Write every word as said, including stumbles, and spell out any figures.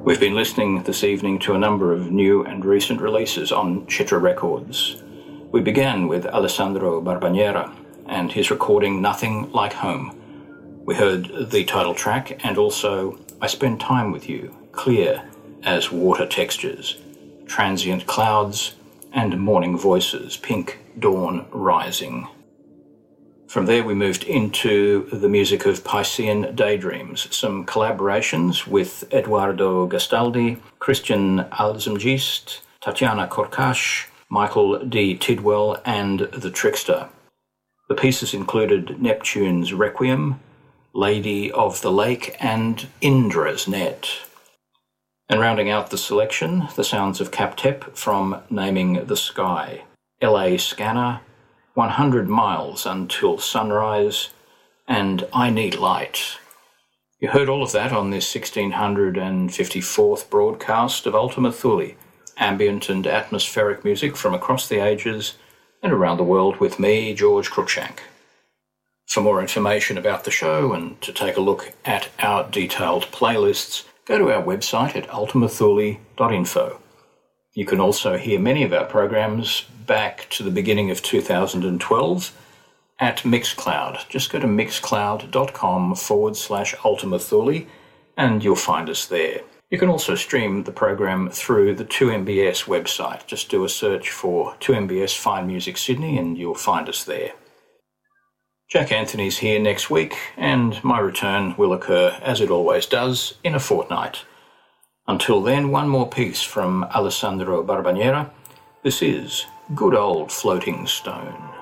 We've been listening this evening to a number of new and recent releases on Citra Records. We began with Alessandro Barbaniera and his recording Nothing Like Home. We heard the title track and also I Spend Time With You, Clear as Water Textures, Transient Clouds, and Morning Voices, Pink Dawn Rising. From there we moved into the music of Piscean Daydreams, some collaborations with Eduardo Gastaldi, Christian Alzemgeest, Tatiana Korkash, Michael D. Tidwell, and The Trickster. The pieces included Neptune's Requiem, Lady of the Lake, and Indra's Net. And rounding out the selection, the sounds of Captep from Naming the Sky, L A Scanner, one hundred miles Until Sunrise, and I Need Light. You heard all of that on this one thousand six hundred fifty-fourth broadcast of Ultima Thule, ambient and atmospheric music from across the ages and around the world with me, George Cruikshank. For more information about the show and to take a look at our detailed playlists, go to our website at ultima thule dot info. You can also hear many of our programs back to the beginning of two thousand twelve at Mixcloud. Just go to mixcloud.com forward slash Ultima Thule and you'll find us there. You can also stream the program through the two M B S website. Just do a search for two M B S Fine Music Sydney and you'll find us there. Jack Anthony's here next week, and my return will occur, as it always does, in a fortnight. Until then, one more piece from Alessandro Barbaniera. This is Good Old Floating Stone.